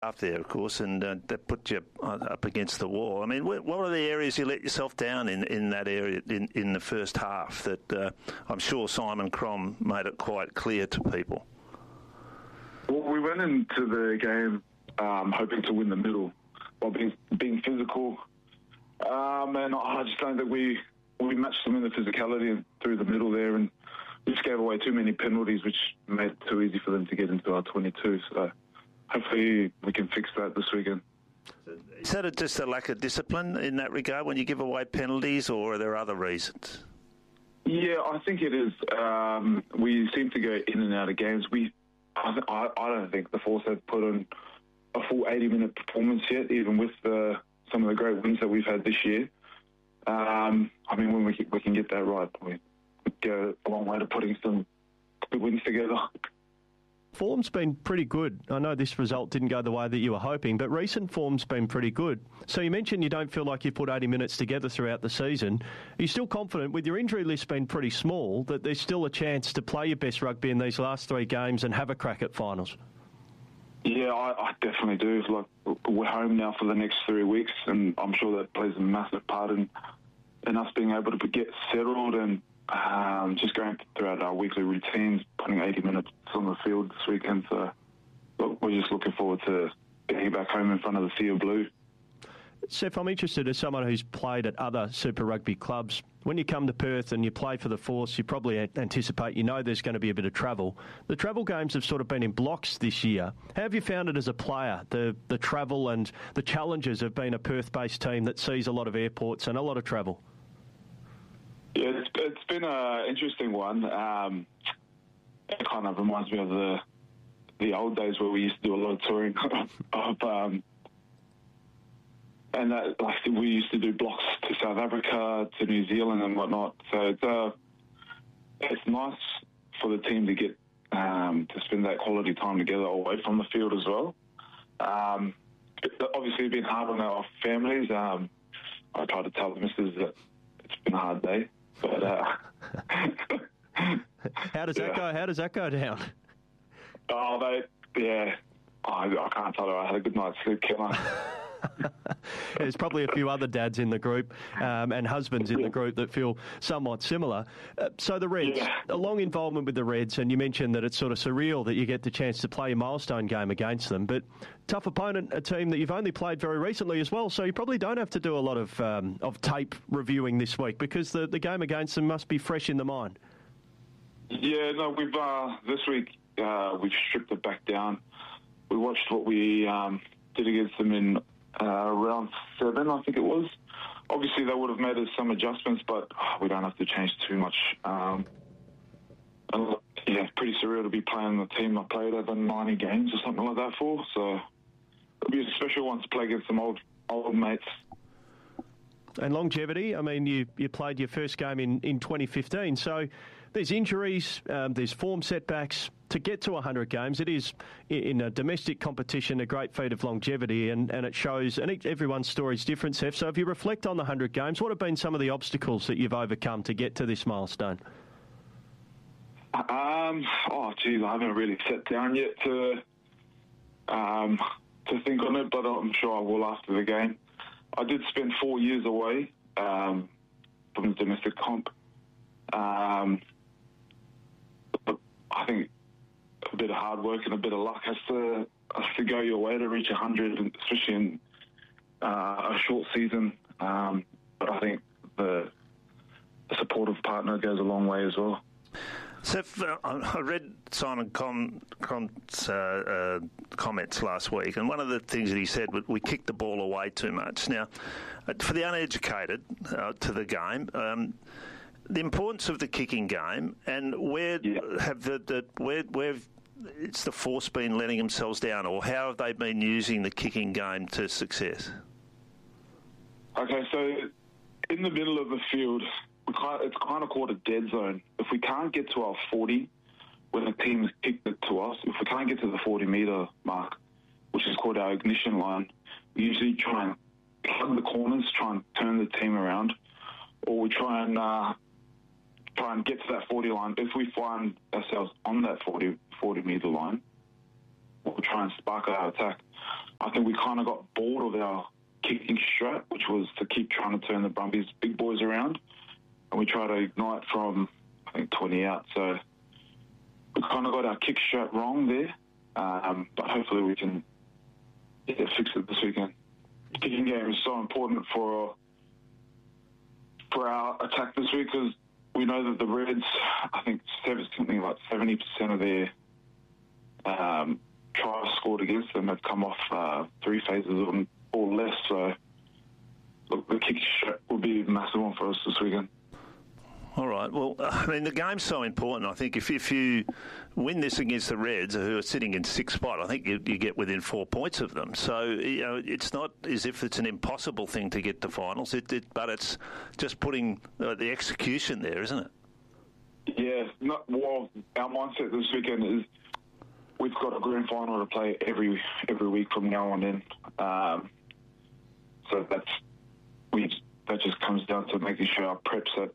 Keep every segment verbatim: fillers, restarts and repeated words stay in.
Up there, of course, and uh, that put you up against the wall. I mean, what are the areas you let yourself down in, in that area in, in the first half that uh, I'm sure Simon Crom made it quite clear to people? Well, we went into the game um, hoping to win the middle while being, being physical, um, and I just don't think we, we matched them in the physicality through the middle there, and we just gave away too many penalties, which made it too easy for them to get into our twenty-two, so hopefully we can fix that this weekend. Is that a, just a lack of discipline in that regard when you give away penalties, or are there other reasons? Yeah, I think it is. Um, we seem to go in and out of games. We, I, I, I don't think the Force have put in a full eighty-minute performance yet, even with the, some of the great wins that we've had this year. Um, I mean, when we, we can get that right, we go a long way to putting some good wins together. Form's been pretty good. I know this result didn't go the way that you were hoping, but recent form's been pretty good. So you mentioned you don't feel like you've put eighty minutes together throughout the season. Are you still confident, with your injury list being pretty small, that there's still a chance to play your best rugby in these last three games and have a crack at finals? Yeah, I, I definitely do. Like, we're home now for the next three weeks, and I'm sure that plays a massive part in, in us being able to get settled and Um, just going throughout our weekly routines, putting eighty minutes on the field this weekend. So look, we're just looking forward to getting back home in front of the sea of blue. Seth, I'm interested, as someone who's played at other Super Rugby clubs, when you come to Perth and you play for the Force, you probably anticipate, you know there's going to be a bit of travel. The travel games have sort of been in blocks this year. How have you found it as a player, the, the travel and the challenges of being a Perth-based team that sees a lot of airports and a lot of travel? Yeah, it's, it's been an interesting one. Um, it kind of reminds me of the the old days where we used to do a lot of touring of, um, and that, like, we used to do blocks to South Africa, to New Zealand, and whatnot. So it's uh, it's nice for the team to get um, to spend that quality time together away from the field as well. Um, it, obviously, it's been hard on our families. Um, I try to tell the missus that it's been a hard day. But, uh, how does that yeah. go? How does that go down? Oh, they, yeah. Oh, I, I can't tell her. I had a good night's sleep, Killer. There's probably a few other dads in the group um, and husbands in the group that feel somewhat similar. Uh, so the Reds, yeah. a long involvement with the Reds, and you mentioned that it's sort of surreal that you get the chance to play a milestone game against them, but tough opponent, a team that you've only played very recently as well, so you probably don't have to do a lot of um, of tape reviewing this week because the, the game against them must be fresh in the mind. Yeah, no, we've uh, this week uh, we've stripped it back down. We watched what we um, did against them in Uh, round seven, I think it was. Obviously, they would have made us some adjustments, but oh, we don't have to change too much. Um, and, yeah, it's pretty surreal to be playing the team I played over ninety games or something like that for. So it'll be a special one to play against some old old mates. And longevity, I mean, you, you played your first game in, in twenty fifteen, so there's injuries, um, there's form setbacks. To get to one hundred games, it is, in a domestic competition, a great feat of longevity, and, and it shows, and everyone's story is different, Seth. So if you reflect on the one hundred games, what have been some of the obstacles that you've overcome to get to this milestone? Um, oh, geez, I haven't really sat down yet to um, to think on it, but I'm sure I will after the game. I did spend four years away um, from the domestic comp. Um, but I think a bit of hard work and a bit of luck has to has to go your way to reach one hundred, especially in uh, a short season. Um, but I think the, the supportive partner goes a long way as well. Seth, uh, I read Simon Com's uh, uh, comments last week, and one of the things that he said was we kicked the ball away too much. Now, for the uneducated uh, to the game, um, the importance of the kicking game, and where yeah. have the, the where where it's the Force been letting themselves down, or how have they been using the kicking game to success? Okay, so in the middle of the field, we kind of, it's kind of called a dead zone. If we can't get to our forty when the team has kicked it to us, if we can't get to the forty metre mark, which is called our ignition line, we usually try and plug the corners, try and turn the team around, or we try and uh, try and get to that forty line. If we find ourselves on that forty, forty metre line, we'll try and spark our attack. I think we kind of got bored of our kicking strat, which was to keep trying to turn the Brumbies big boys around. And we tried to ignite from, I think, twenty out. So we kind of got our kick strat wrong there. Um, but hopefully we can yeah, fix it this weekend. The kicking game is so important for for our attack this week because we know that the Reds, I think something like seventy percent of their um, tries scored against them have come off uh, three phases or, or less. So look, the kick shot will be a massive one for us this weekend. All right. Well, I mean, the game's so important. I think if, if you win this against the Reds, who are sitting in sixth spot, I think you, you get within four points of them. So, you know, it's not as if it's an impossible thing to get to finals, it, it, but it's just putting uh, the execution there, isn't it? Yeah. Not, well, our mindset this weekend is we've got a grand final to play every every week from now on in. Um, so that's we that just comes down to making sure our preps are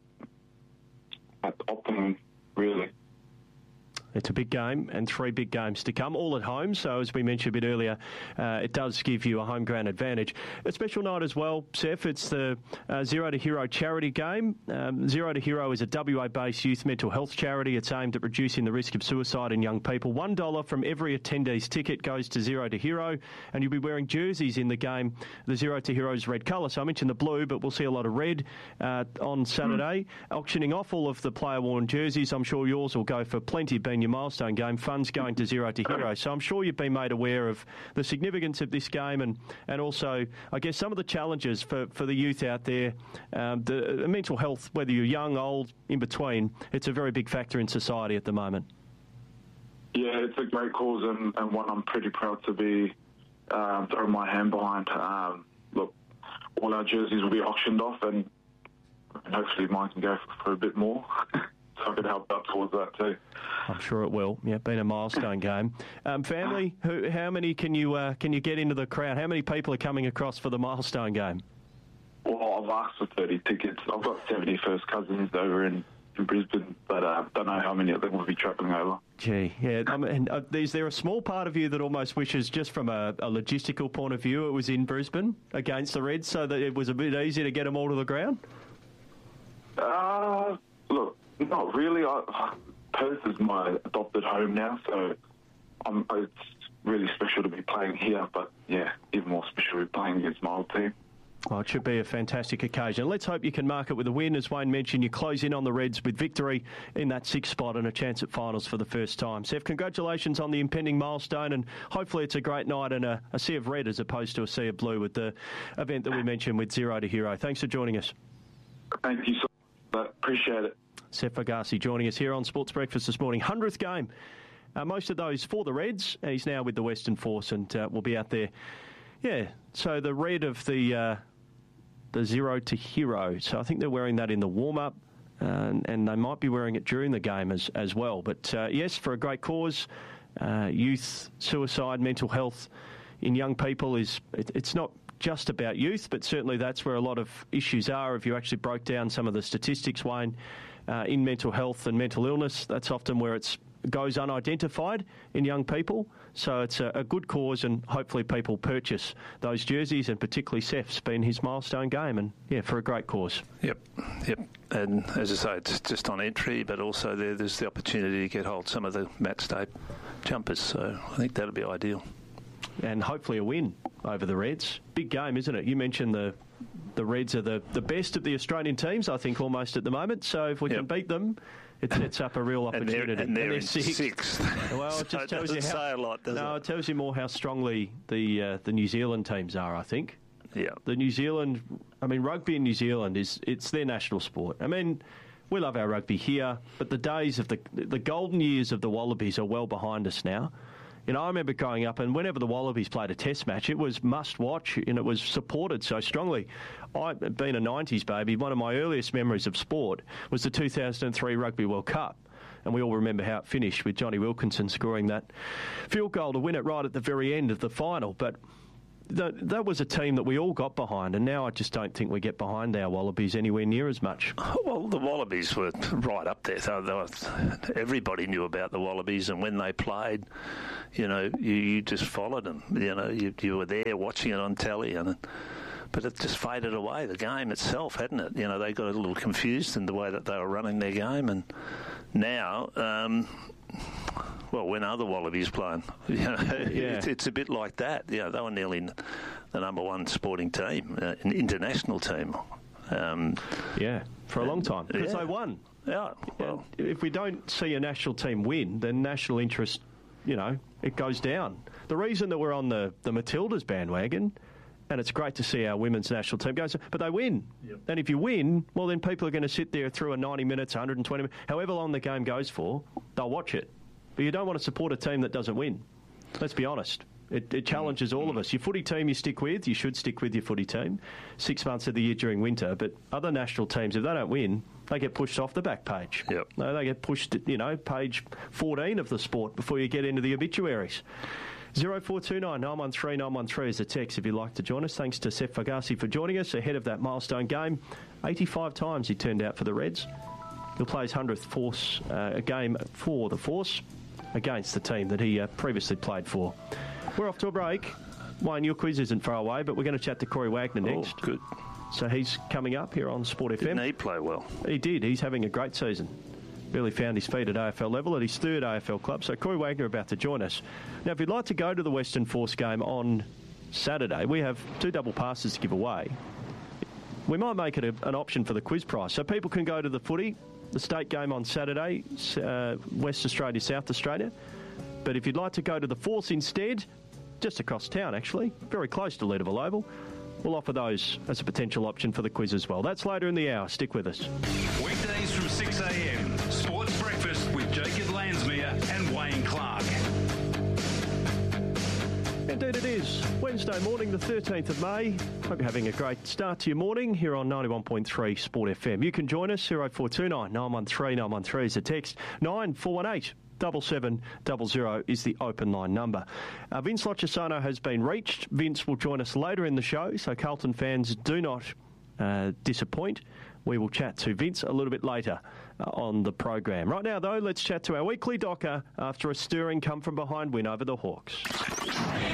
at optimum, really. It's a big game and three big games to come, all at home. So, as we mentioned a bit earlier, uh, it does give you a home ground advantage. A special night as well, Seth. It's the uh, Zero to Hero charity game. Um, Zero to Hero is a W A-based youth mental health charity. It's aimed at reducing the risk of suicide in young people. One dollar from every attendee's ticket goes to Zero to Hero, and you'll be wearing jerseys in the game, the Zero to Hero's red colour. So I mentioned the blue, but we'll see a lot of red uh, on Saturday. Mm. Auctioning off all of the player-worn jerseys. I'm sure yours will go for plenty, being your milestone game. Funds going to Zero to Hero. So I'm sure you've been made aware of the significance of this game and, and also, I guess, some of the challenges for, for the youth out there. Um, the, the mental health, whether you're young, old, in between, it's a very big factor in society at the moment. Yeah, it's a great cause and, and one I'm pretty proud to be um, throwing my hand behind. Um, look, all our jerseys will be auctioned off and, and hopefully mine can go for, for a bit more. So I can help out towards that too. I'm sure it will. Yeah, been a milestone game. Um, family, who, how many can you uh, can you get into the crowd? How many people are coming across for the milestone game? Well, I've asked for thirty tickets. I've got seventy first cousins over in, in Brisbane, but I uh, don't know how many of them will be travelling over. Gee, yeah. I mean, uh, is there a small part of you that almost wishes, just from a, a logistical point of view, it was in Brisbane against the Reds so that it was a bit easier to get them all to the ground? Uh, look. Not really. I, Perth is my adopted home now, so I'm, it's really special to be playing here. But, yeah, even more special to be playing against my old team. Oh, it should be a fantastic occasion. Let's hope you can mark it with a win. As Wayne mentioned, you close in on the Reds with victory in that sixth spot and a chance at finals for the first time. Seth, congratulations on the impending milestone, and hopefully it's a great night and a, a sea of red as opposed to a sea of blue with the event that we mentioned with Zero to Hero. Thanks for joining us. Thank you so much. Appreciate it. Seth Fagasi joining us here on Sports Breakfast this morning. hundredth game. Uh, most of those for the Reds. He's now with the Western Force and uh, will be out there. Yeah, so the red of the uh, the Zero to Hero. So I think they're wearing that in the warm-up uh, and, and they might be wearing it during the game as, as well. But uh, yes, for a great cause. Uh, youth, suicide, mental health in young people is it, it's not just about youth, but certainly that's where a lot of issues are. If you actually broke down some of the statistics, Wayne, Uh, in mental health and mental illness, that's often where it goes unidentified in young people. So it's a, a good cause, and hopefully people purchase those jerseys, and particularly Seth's been his milestone game, and yeah, for a great cause. Yep, yep. And as I say, it's just on entry, but also there, there's the opportunity to get hold of some of the match day jumpers. So I think that'll be ideal. And hopefully a win over the Reds. Big game, isn't it? You mentioned the the Reds are the, the best of the Australian teams, I think, almost at the moment. So if we yep. can beat them, it sets up a real opportunity. and they're, and they're, and they're in sixth. sixth. Well, it so just it tells you how, say a lot, does no, it? it tells you more how strongly the uh, the New Zealand teams are, I think. Yeah. The New Zealand, I mean, rugby in New Zealand is it's their national sport. I mean, we love our rugby here, but the days of the the golden years of the Wallabies are well behind us now. You know, I remember growing up, and whenever the Wallabies played a test match, it was must-watch, and it was supported so strongly. I've been a nineties baby. One of my earliest memories of sport was the two thousand three Rugby World Cup, and we all remember how it finished with Johnny Wilkinson scoring that field goal to win it right at the very end of the final. But that, that was a team that we all got behind, and now I just don't think we get behind our Wallabies anywhere near as much. Well, the Wallabies were right up there. So they were, everybody knew about the Wallabies, and when they played, you know, you, you just followed them. You know, you, you were there watching it on telly, and but it just faded away, the game itself, hadn't it? You know, they got a little confused in the way that they were running their game, and now... Um, Well, when are the Wallabies playing? You know, yeah. it's, it's a bit like that. You know, they were nearly the number one sporting team, uh, an international team. Um, yeah, for a long time, because yeah. they won. Yeah, well, if we don't see a national team win, then national interest, you know, it goes down. The reason that we're on the, the Matildas bandwagon, and it's great to see our women's national team go, but they win. Yep. And if you win, well, then people are going to sit there through a ninety minutes, one hundred twenty minutes, however long the game goes for, they'll watch it. But you don't want to support a team that doesn't win. Let's be honest. It, it challenges all of us. Your footy team you stick with, you should stick with your footy team six months of the year during winter. But other national teams, if they don't win, they get pushed off the back page. Yep. No, they get pushed, you know, page fourteen of the sport before you get into the obituaries. zero four two nine, nine one three, nine one three is the text if you'd like to join us. Thanks to Seth Fagasi for joining us ahead of that milestone game. eighty-five times he turned out for the Reds. He'll play his hundredth force uh, game for the Force against the team that he uh, previously played for. We're off to a break. Wayne, your quiz isn't far away, but we're going to chat to Corey Wagner next. Oh, good. So he's coming up here on Sport F M. Didn't he play well? He did. He's having a great season. Really found his feet at A F L level at his third A F L club. So Corey Wagner about to join us. Now, if you'd like to go to the Western Force game on Saturday, we have two double passes to give away. We might make it a, an option for the quiz prize. So people can go to the footy, the state game on Saturday, uh, West Australia, South Australia. But if you'd like to go to the Force instead, just across town actually, very close to Leederville Oval, we'll offer those as a potential option for the quiz as well. That's later in the hour. Stick with us. Weekdays from six a m, Sports Breakfast with Jacob Lansmere and Wayne Clark. Indeed it is. Wednesday morning, the thirteenth of May. Hope you're having a great start to your morning here on ninety-one point three Sport F M. You can join us, zero four two nine, nine one three, nine one three is the text, nine four one eight, seven seven zero zero is the open line number. Uh, Vince Lochisano has been reached. Vince will join us later in the show, so Carlton fans do not uh, disappoint. We will chat to Vince a little bit later uh, on the program. Right now, though, let's chat to our weekly docker after a stirring come-from-behind win over the Hawks.